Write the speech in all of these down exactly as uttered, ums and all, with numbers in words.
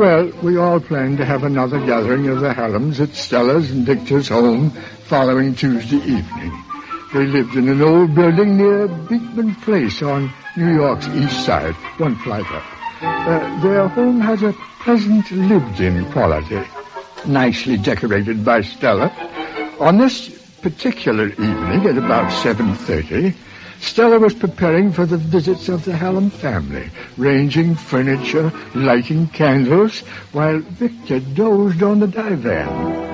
Well, we all planned to have another gathering of the Hallam's at Stella's and Victor's home following Tuesday evening. They lived in an old building near Beekman Place on New York's east side, one flight up. Uh, their home has a pleasant lived-in quality, nicely decorated by Stella. On this particular evening, at about seven thirty, Stella was preparing for the visits of the Hallam family, ranging furniture, lighting candles, while Victor dozed on the divan.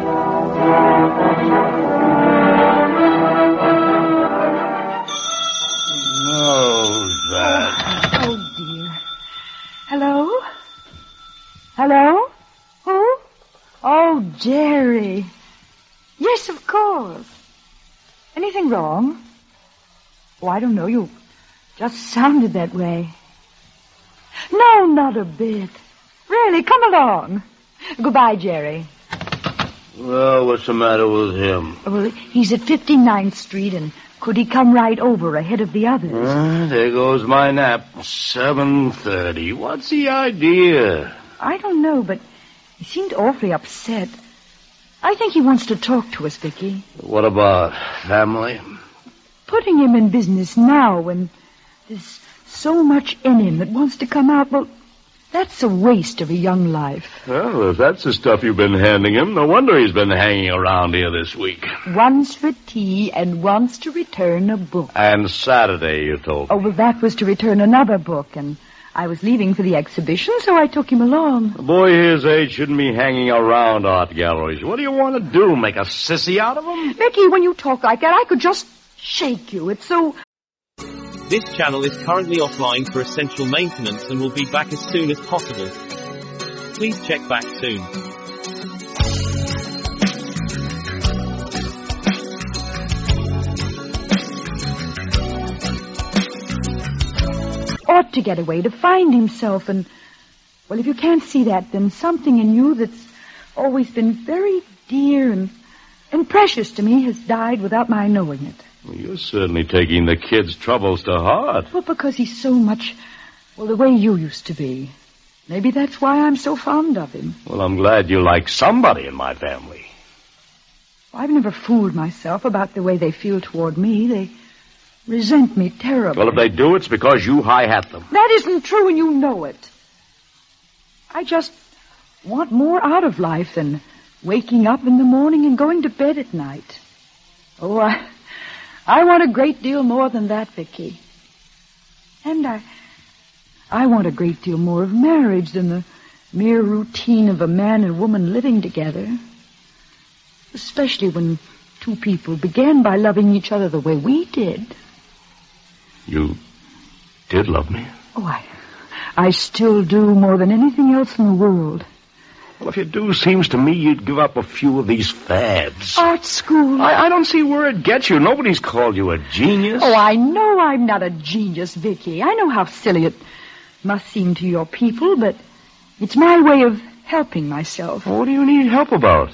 Oh, that. Oh, dear. Hello? Hello? Who? Oh, Jerry. Yes, of course. Anything wrong? Oh, I don't know. You just sounded that way. No, not a bit. Really, come along. Goodbye, Jerry. Well, what's the matter with him? Well, he's at fifty-ninth Street, and could he come right over ahead of the others? Uh, there goes my nap. seven thirty. What's the idea? I don't know, but he seemed awfully upset. I think he wants to talk to us, Vicky. What about family? Putting him in business now when there's so much in him that wants to come out, well, that's a waste of a young life. Well, if that's the stuff you've been handing him, no wonder he's been hanging around here this week. Once for tea and once to return a book. And Saturday, you told me. Oh, well, that was to return another book, and I was leaving for the exhibition, so I took him along. A boy his age shouldn't be hanging around art galleries. What do you want to do, make a sissy out of him? Mickey, when you talk like that, I could just shake you. It's so... This channel is currently offline for essential maintenance and will be back as soon as possible. Please check back soon. Ought to get away to find himself, and, well, if you can't see that, then something in you that's always been very dear and, and precious to me has died without my knowing it. Well, you're certainly taking the kid's troubles to heart. Well, because he's so much, well, the way you used to be. Maybe that's why I'm so fond of him. Well, I'm glad you like somebody in my family. I've never fooled myself about the way they feel toward me. They resent me terribly. Well, if they do, it's because you high-hat them. That isn't true, and you know it. I just want more out of life than waking up in the morning and going to bed at night. Oh, I... I want a great deal more than that, Vicky. And I... I want a great deal more of marriage than the mere routine of a man and woman living together. Especially when two people began by loving each other the way we did. You did love me? Oh, I... I still do more than anything else in the world. Well, if you do, seems to me you'd give up a few of these fads. Art school. I, I don't see where it gets you. Nobody's called you a genius. Oh, I know I'm not a genius, Vicky. I know how silly it must seem to your people, but it's my way of helping myself. What do you need help about?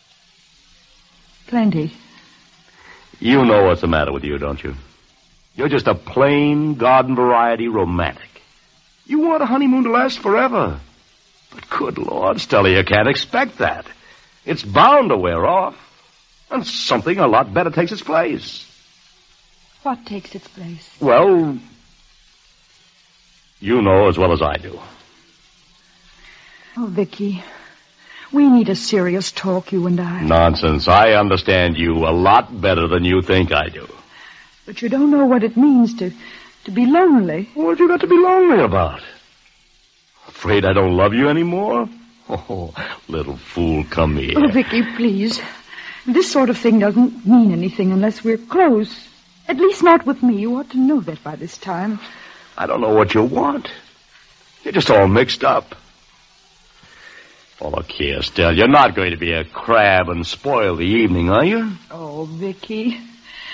Plenty. You know what's the matter with you, don't you? You're just a plain, garden variety romantic. You want a honeymoon to last forever. But good Lord, Stella, you can't expect that. It's bound to wear off. And something a lot better takes its place. What takes its place? Well, you know as well as I do. Oh, Vicky, we need a serious talk, you and I. Nonsense. I understand you a lot better than you think I do. But you don't know what it means to, to be lonely. What have you got to be lonely about? Afraid I don't love you anymore? Oh, little fool, come here. Oh, Vicky, please. This sort of thing doesn't mean anything unless we're close. At least not with me. You ought to know that by this time. I don't know what you want. You're just all mixed up. Oh, look here, Stella. You're not going to be a crab and spoil the evening, are you? Oh, Vicky.